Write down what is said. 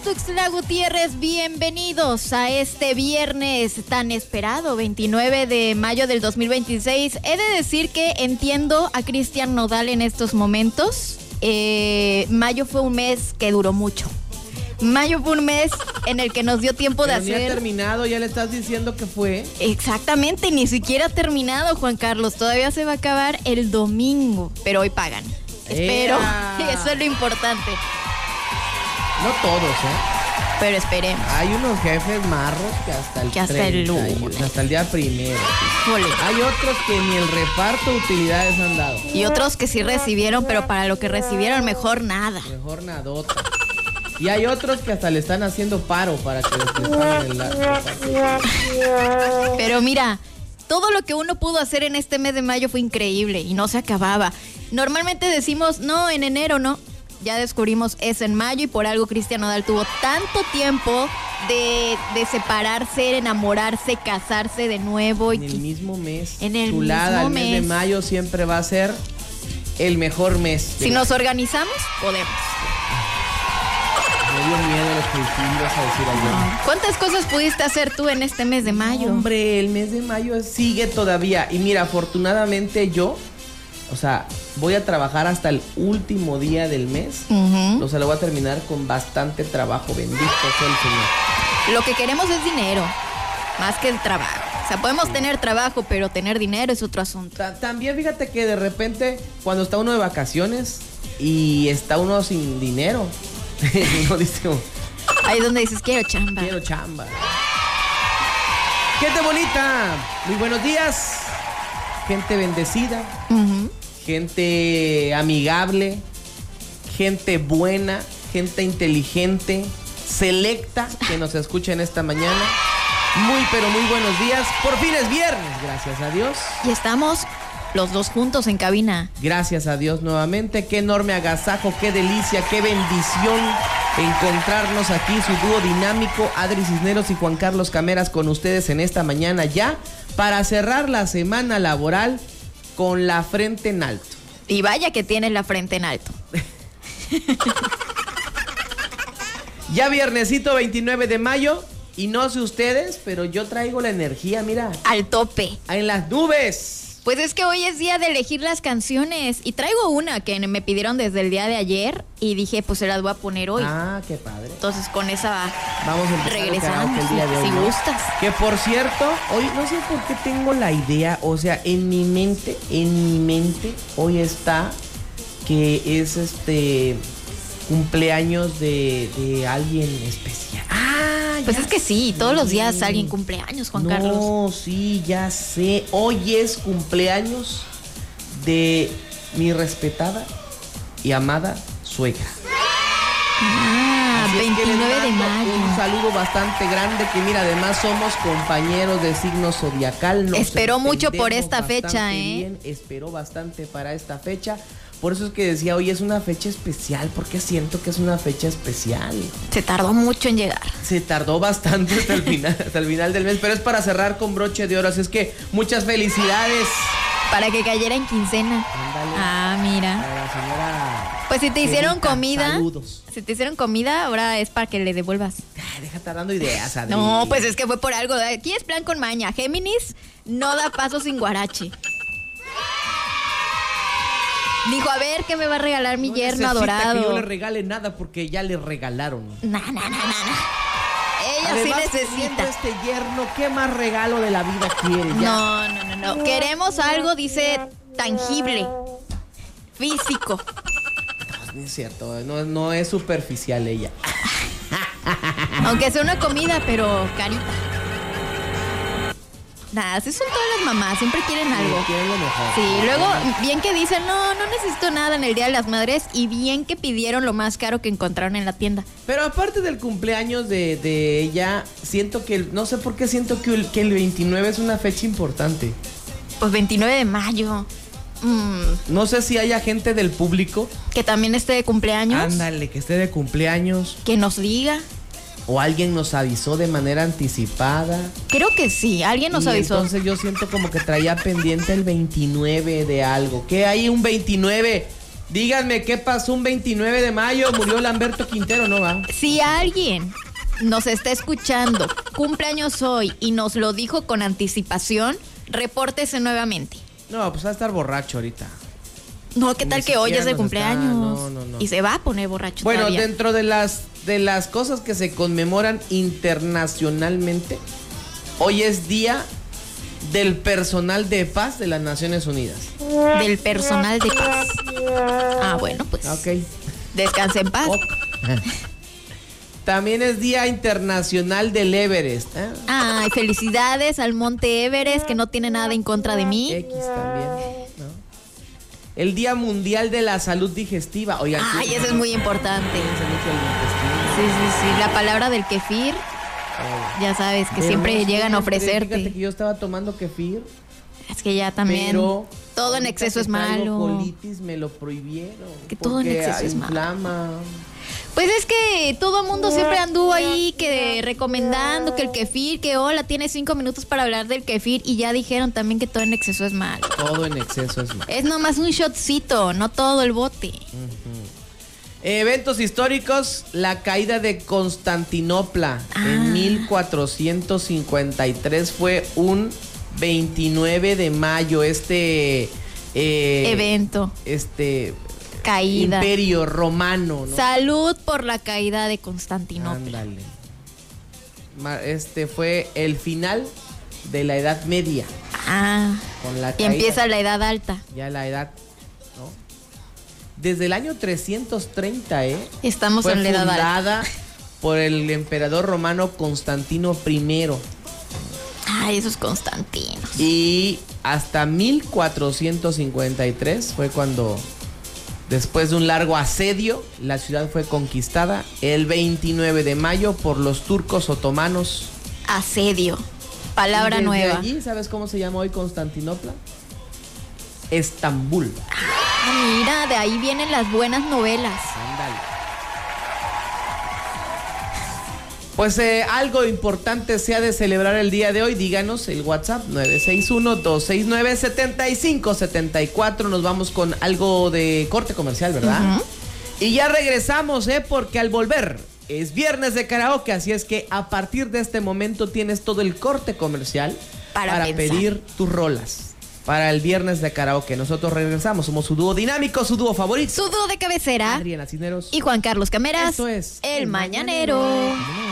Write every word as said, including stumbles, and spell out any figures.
Tuxtla Gutiérrez, bienvenidos a este viernes tan esperado, veintinueve de mayo del dos mil veintiséis. He de decir que entiendo a Cristian Nodal en estos momentos. Eh, mayo fue un mes que duró mucho. Mayo fue un mes en el que nos dio tiempo Pero de ni hacer... ha terminado, ya le estás diciendo que fue. Exactamente, ni siquiera ha terminado, Juan Carlos. Todavía se va a acabar el domingo, pero hoy pagan. Espero, ¡Ea! eso es lo importante. No todos, ¿eh? Pero esperemos. Hay unos jefes marros que hasta el Que hasta el treinta y- lunes. hasta el día primero. Híjole. Hay otros que ni el reparto de utilidades han dado. Y otros que sí recibieron, pero para lo que recibieron, mejor nada. Mejor nadota. Y hay otros que hasta le están haciendo paro para que les les paguen el reparto. Pero mira, todo lo que uno pudo hacer en este mes de mayo fue increíble y no se acababa. Normalmente decimos, no, en enero no. Ya descubrimos es en mayo y por algo Cristian Nodal tuvo tanto tiempo de, de separarse, enamorarse, casarse de nuevo. En y el mismo mes. En el Chulada, mismo el mes de mes. mayo siempre va a ser el mejor mes. Si nos organizamos, podemos. Me dio miedo lo que ibas a decir ayer. ¿Cuántas cosas pudiste hacer tú en este mes de mayo? Hombre, el mes de mayo sigue todavía. Y mira, afortunadamente yo, o sea, voy a trabajar hasta el último día del mes. Ujú. O sea, lo voy a terminar con bastante trabajo. Bendito sea el Señor. Lo que queremos es dinero, más que el trabajo. O sea, podemos tener trabajo, pero tener dinero es otro asunto. Ta- También fíjate que de repente, cuando está uno de vacaciones y está uno sin dinero, uno dice, oh, Ahí donde dices, quiero chamba. quiero chamba. Gente bonita, muy buenos días. Gente bendecida. Ujú. Gente amigable, gente buena, gente inteligente, selecta que nos escucha en esta mañana. Muy, pero muy buenos días. Por fin es viernes, gracias a Dios. Y estamos los dos juntos en cabina. Gracias a Dios nuevamente. Qué enorme agasajo, qué delicia, qué bendición encontrarnos aquí, su dúo dinámico, Adri Cisneros y Juan Carlos Cameras, con ustedes en esta mañana ya, para cerrar la semana laboral con la frente en alto. Y vaya que tienes la frente en alto. Ya viernesito veintinueve de mayo, y no sé ustedes, pero yo traigo la energía, mira, Al tope. en las nubes. Pues es que hoy es día de elegir las canciones. Y traigo una que me pidieron desde el día de ayer. Y dije, pues se las voy a poner hoy. Ah, qué padre. Entonces con esa Vamos a empezar el regresamos. karaoke el día de hoy, Si ¿no? gustas. Que por cierto, hoy no sé por qué tengo la idea, o sea, en mi mente, en mi mente, hoy está que es este cumpleaños de, de alguien especial. Ah, Pues ya es que sí, todos los días sé. alguien cumpleaños, Juan no, Carlos. No, sí, ya sé. Hoy es cumpleaños de mi respetada y amada suegra. Ah, Así es que les veintinueve de mando mayo. un saludo bastante grande, que mira, además somos compañeros de signo zodiacal. Nos Esperó mucho por entendemos esta fecha, bastante ¿eh? bien, esperó bastante para esta fecha. Por eso es que decía, hoy es una fecha especial, porque siento que es una fecha especial. Se tardó mucho en llegar. Se tardó bastante hasta el final, hasta el final del mes, pero es para cerrar con broche de oro. Así es que muchas felicidades. Para que cayera en quincena. Ándale. Ah, mira. Para la señora. Pues si te hicieron Jenita, comida. saludos. Si te hicieron comida, ahora es para que le devuelvas. Ay, deja estar dando ideas, Adri. No, pues es que fue por algo. Aquí es plan con maña. Géminis no da paso sin guarache. Dijo, a ver, ¿qué me va a regalar mi No yerno necesita adorado? que yo le regale nada porque ya le regalaron. Na, na, na, na, na. Ella Además, sí teniendo necesita. este yerno, ¿qué más regalo de la vida quiere? Ya. No, no, no, no. Queremos algo, dice, tangible, físico. No es cierto, no, no es superficial ella. Aunque sea una comida, pero carita. Nada, así son todas las mamás, siempre quieren algo. Quieren lo mejor. Sí, luego bien que dicen, no, no necesito nada en el Día de las Madres, y bien que pidieron lo más caro que encontraron en la tienda. Pero aparte del cumpleaños de, de ella, siento que, el- no sé por qué siento que el, que el veintinueve es una fecha importante. Pues veintinueve de mayo. Mm, No sé si haya gente del público. que también esté de cumpleaños. Ándale, que esté de cumpleaños. Que nos diga. O alguien nos avisó de manera anticipada. Creo que sí, alguien nos Y avisó. entonces yo siento como que traía pendiente el veintinueve de algo. ¿Qué hay un veintinueve? Díganme qué pasó un veintinueve de mayo, murió Lamberto Quintero, ¿no va? Si alguien nos está escuchando, cumpleaños hoy y nos lo dijo con anticipación, repórtese nuevamente. No, pues va a estar borracho ahorita. No, ¿qué tal Ni que hoy es siquiera el nos cumpleaños? está- no, no, no. Y se va a poner borracho Bueno, todavía. dentro de las, de las cosas que se conmemoran internacionalmente, hoy es día del personal de paz de las Naciones Unidas. Del personal de paz. Ah, bueno, pues Ok. descanse en paz. Ok. También es Día Internacional del Everest. ¿eh? Ay, felicidades al Monte Everest, que no tiene nada en contra de mí. X también. ¿no? El Día Mundial de la Salud Digestiva. Oigan, Ay, ¿qué- eso es muy importante. Piensa mucho el Sí, sí, sí. La palabra del kefir, intestino. ya sabes, que Pero siempre no llegan a siempre, Fíjate ofrecerte. que yo estaba tomando kefir, Es que ya también pero todo en ahorita exceso que es traigo malo. colitis me lo prohibieron. Que todo en porque exceso es malo. inflama. Pues es que todo el mundo siempre anduvo ahí que recomendando que el kefir, que hola, tiene cinco minutos para hablar del kefir y ya dijeron también que todo en exceso es malo. Todo en exceso es malo. Es nomás un shotcito, no todo el bote. Eventos históricos, la caída de Constantinopla Ah. en mil cuatrocientos cincuenta y tres fue un veintinueve de mayo. Este eh, Evento, este caída. imperio romano, ¿no? Salud por la caída de Constantinopla. Ándale. Ma- Este fue el final de la Edad Media. Ah, Con la y caída, empieza la edad alta. ya la edad, ¿no? Desde el año trescientos treinta, ¿eh? Estamos Fue en la edad alta. fundada por el emperador romano Constantino primero. Ay, esos Constantinos. Y hasta mil cuatrocientos cincuenta y tres fue cuando, después de un largo asedio, la ciudad fue conquistada el veintinueve de mayo por los turcos otomanos. Asedio. Palabra Y desde nueva. allí, ¿sabes cómo se llama hoy Constantinopla? Estambul. Ah, mira, de ahí vienen las buenas novelas. Ándale. Pues eh, algo importante se ha de celebrar el día de hoy. Díganos el WhatsApp nueve seis uno, dos seis nueve, siete cinco siete cuatro. Nos vamos con algo de corte comercial, ¿verdad? Ujú. Y ya regresamos, ¿eh? Porque al volver es viernes de karaoke. Así es que a partir de este momento tienes todo el corte comercial Para para, pensar. pedir tus rolas. Para el viernes de karaoke. Nosotros regresamos. Somos su dúo dinámico, su dúo favorito. Su dúo de cabecera Adriana Cisneros. y Juan Carlos Cameras. Esto es El El Mañanero. Mañanero.